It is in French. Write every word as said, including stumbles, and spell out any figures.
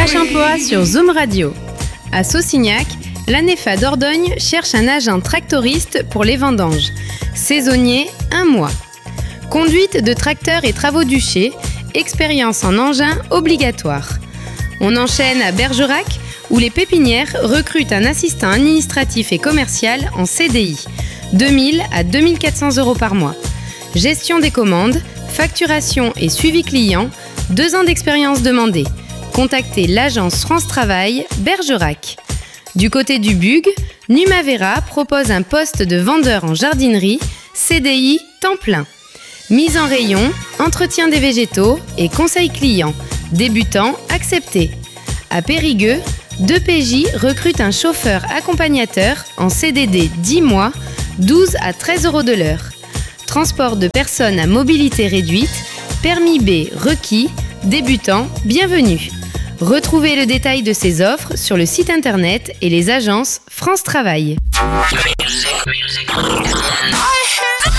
Flash Emploi sur Zoom Radio. À Saucignac, l'ANEFA Dordogne cherche un agent tractoriste pour les vendanges. Saisonnier, un mois. Conduite de tracteur et travaux du chai, expérience en engin obligatoire. On enchaîne à Bergerac, où les pépinières recrutent un assistant administratif et commercial en C D I, deux mille à deux mille quatre cents euros par mois. Gestion des commandes, facturation et suivi client, deux ans d'expérience demandée. Contactez l'agence France Travail, Bergerac. Du côté du Bug, Numavera propose un poste de vendeur en jardinerie, C D I temps plein. Mise en rayon, entretien des végétaux et conseil client. Débutant accepté. À Périgueux, deux P J recrutent un chauffeur accompagnateur en C D D dix mois, douze à treize euros de l'heure. Transport de personnes à mobilité réduite, permis B requis, débutant, bienvenue. Retrouvez le détail de ces offres sur le site internet et les agences France Travail.